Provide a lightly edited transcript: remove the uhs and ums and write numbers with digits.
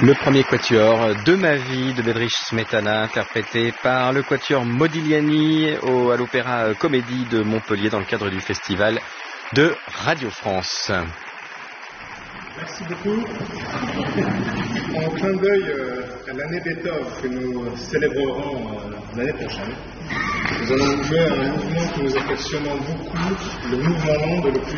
Le premier quatuor de ma vie de Bedřich Smetana, interprété par le quatuor Modigliani à l'Opéra Comédie de Montpellier dans le cadre du festival de Radio France. Merci beaucoup. En clin d'œil à l'année Beethoven que nous célébrerons l'année prochaine, nous allons jouer un mouvement que nous affectionnons beaucoup, le mouvement long de